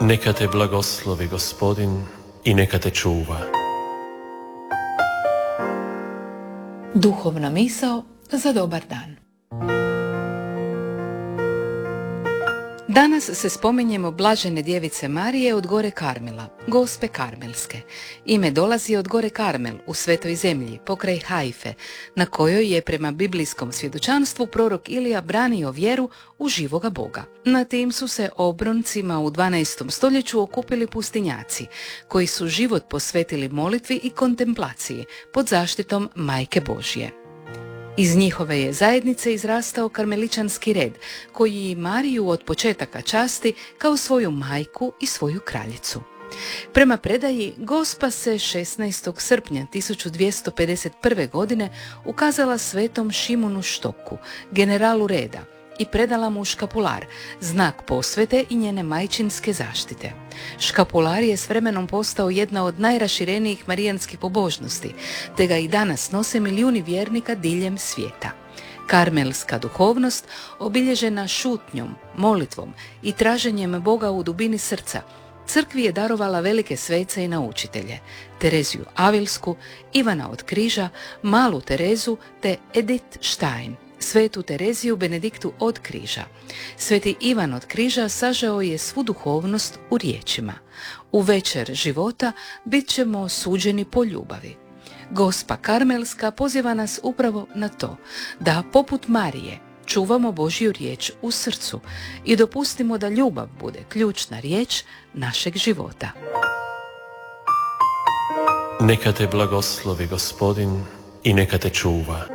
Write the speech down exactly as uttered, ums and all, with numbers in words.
Neka te blagoslovi Gospodin i neka te čuva. Duhovna misao za dobar dan. Danas se spominjemo Blažene djevice Marije od gore Karmela, Gospe Karmelske. Ime dolazi od gore Karmel u Svetoj zemlji, pokraj Haife, na kojoj je prema biblijskom svjedočanstvu prorok Ilija branio vjeru u živoga Boga. Na tim su se obroncima u dvanaestom stoljeću okupili pustinjaci, koji su život posvetili molitvi i kontemplaciji pod zaštitom Majke Božje. Iz njihove je zajednice izrastao karmeličanski red, koji i Mariju od početaka časti kao svoju majku i svoju kraljicu. Prema predaji, Gospa se šesnaestog srpnja tisuću dvjesto pedeset prve. godine ukazala svetom Šimunu Štoku, generalu reda, i predala mu škapular, znak posvete i njene majčinske zaštite. Škapular je s vremenom postao jedna od najraširenijih marijanskih pobožnosti, te ga i danas nose milijuni vjernika diljem svijeta. Karmelska duhovnost, obilježena šutnjom, molitvom i traženjem Boga u dubini srca, crkvi je darovala velike svece i naučitelje, Tereziju Avilsku, Ivana od Križa, Malu Terezu te Edith Stein, Svetu Tereziju Benediktu od Križa. Sveti Ivan od Križa sažeo je svu duhovnost u riječima: u večer života bit ćemo suđeni po ljubavi. Gospa Karmelska poziva nas upravo na to, da poput Marije čuvamo Božju riječ u srcu i dopustimo da ljubav bude ključna riječ našeg života. Neka te blagoslovi Gospodin i neka te čuva.